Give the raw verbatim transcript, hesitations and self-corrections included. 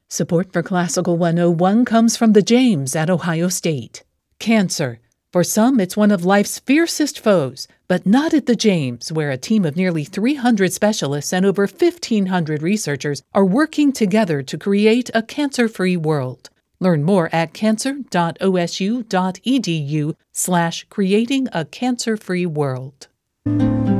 Support for Classical one oh one comes from the James at Ohio State. Cancer. For some, it's one of life's fiercest foes, but not at the James, where a team of nearly three hundred specialists and over fifteen hundred researchers are working together to create a cancer-free world. Learn more at cancer.osu.edu slash creating a cancer-free world.